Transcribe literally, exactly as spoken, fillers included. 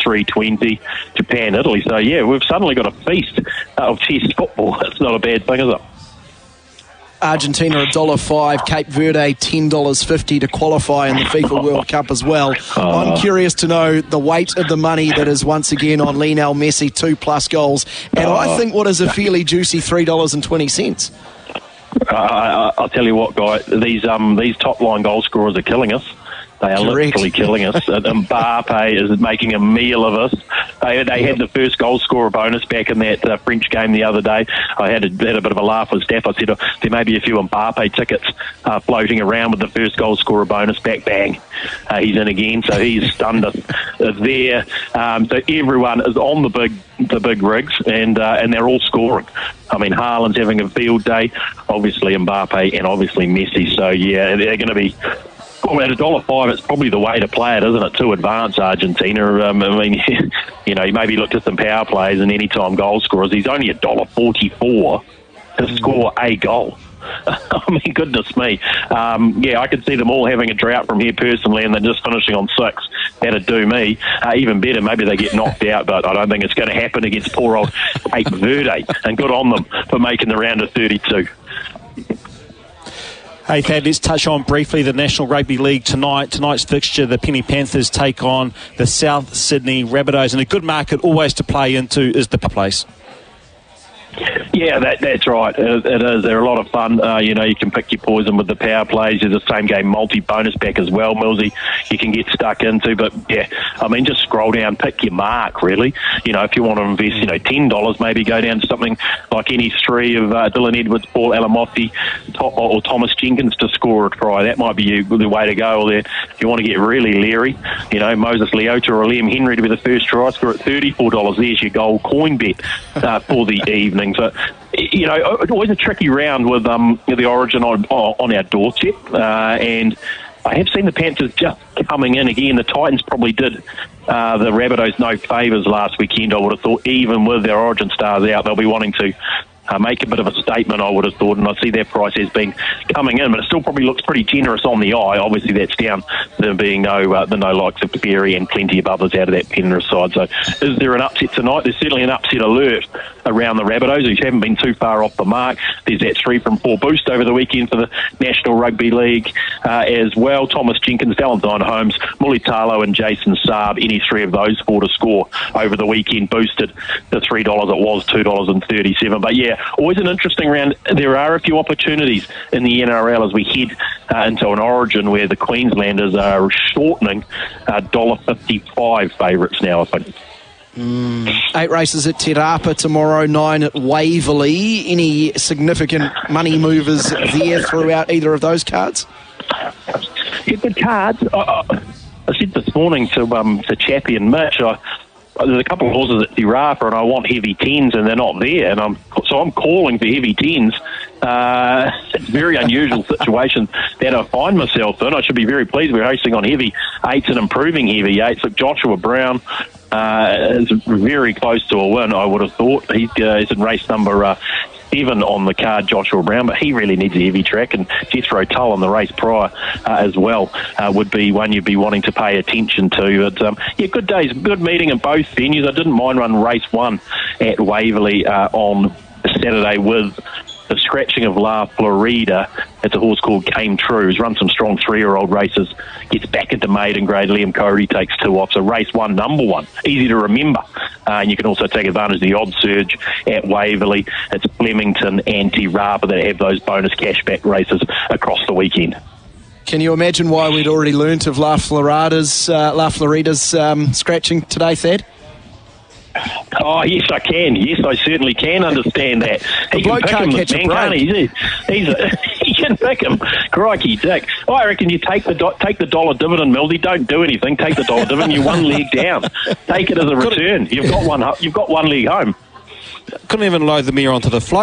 three twenty, Japan, Italy. So, yeah, we've suddenly got a feast of Test football. That's not a bad thing, is it? Argentina one dollar five, Cape Verde ten dollars fifty to qualify in the FIFA World Cup as well. Oh. I'm curious to know the weight of the money that is once again on Lionel Messi, two plus goals, and oh. I think what is a fairly juicy three dollars twenty. Uh, I'll tell you what, guy, these um these top line goal scorers are killing us. They are Correct. literally killing us. Mbappe is making a meal of us. They, they had the first goal scorer bonus back in that uh, French game the other day. I had a, had a bit of a laugh with Steph. I said, oh, there may be a few Mbappe tickets uh, floating around with the first goal scorer bonus back. Bang. Uh, he's in again, so he's stunned us uh, there. Um, so everyone is on the big the big rigs, and uh, and they're all scoring. I mean, Haaland's having a field day, obviously Mbappe, and obviously Messi. So, yeah, they're going to be... Well, at a dollar five, it's probably the way to play it, isn't it? To advance Argentina. Um, I mean, you know, you maybe looked at some power plays and anytime goal scorers. He's only a dollar forty-four to score a goal. I mean, goodness me. Um, yeah, I could see them all having a drought from here personally, and then just finishing on six. That'd do me. Uh, even better, maybe they get knocked out, but I don't think it's going to happen against poor old Cape Verde. And good on them for making the round of thirty-two. Hey, Thad, let's touch on briefly the National Rugby League tonight. Tonight's fixture, the Penny Panthers take on the South Sydney Rabbitohs, and a good market always to play into is the place. Yeah, that, that's right. It, it is. They're a lot of fun. Uh, you know, you can pick your poison with the power plays. There's the same game multi-bonus back as well, Millsy, you can get stuck into. But, yeah, I mean, just scroll down, pick your mark, really. You know, if you want to invest, you know, ten dollars, maybe go down to something like any three of uh, Dylan Edwards, Paul Alamothi, to- or Thomas Jenkins to score a try. That might be you, the way to go. Or there, if you want to get really leery, you know, Moses Leota or Liam Henry to be the first try score at thirty-four dollars. There's your gold coin bet uh, for the evening. So, you know, always a tricky round with um, the Origin on, on our doorstep. Uh, and I have seen the Panthers just coming in again. The Titans probably did uh, the Rabbitohs no favours last weekend, I would have thought. Even with their Origin stars out, they'll be wanting to uh, make a bit of a statement, I would have thought. And I see their price has been coming in, but it still probably looks pretty generous on the eye. Obviously, that's down to there being no, uh, the no likes of Berry and plenty of others out of that Penrith side. So is there an upset tonight? There's certainly an upset alert around the Rabbitohs, who haven't been too far off the mark. There's that three from four boost over the weekend for the National Rugby League uh, as well. Thomas Jenkins, Valentine Holmes, Mulitalo and Jason Saab, any three of those four to score over the weekend boosted the three dollars. It was two dollars thirty-seven. But yeah, always an interesting round. There are a few opportunities in the N R L as we head uh, into an Origin where the Queenslanders are shortening uh, one dollar fifty-five favourites now, I think. Mm. Eight races at Te Rapa tomorrow, nine at Waverley. Any significant money movers there throughout either of those cards? Yeah, the cards. I, I said this morning to um, to Chappie and Mitch, I, there's a couple of horses at Te Rapa and I want heavy tens and they're not there, and I'm so I'm calling for heavy tens. Uh, it's a very unusual situation that I find myself in. I should be very pleased we're hosting on heavy eights and improving heavy eights. Look, Joshua Brown uh, is very close to a win, I would have thought. He, uh, he's in race number uh, seven on the card, Joshua Brown, but he really needs a heavy track, and Jethro Tull on the race prior uh, as well uh, would be one you'd be wanting to pay attention to. But um, yeah, good days, good meeting in both venues. I didn't mind run race one at Waverley uh, on Saturday with the scratching of La Florida. It's a horse called Came True. He's run some strong three-year-old races, gets back into maiden grade. Liam Cody takes two off. So race one, number one, easy to remember. Uh, and you can also take advantage of the odd surge at Waverley. It's Flemington and Te Rapa that have those bonus cashback races across the weekend. Can you imagine why we'd already learnt of La Florida's, uh, La Florida's um, scratching today, Thad? Oh, yes, I can. Yes, I certainly can understand that. The he bloke can pick can't him, catch a man, break. He? He's a, he can pick him. Crikey, Dick. I reckon you take the do- take the dollar dividend, Mildy. Don't do anything. Take the dollar dividend. You're one leg down. Take it as a return. You've got one. You've got one leg home. Couldn't even load the mirror onto the float.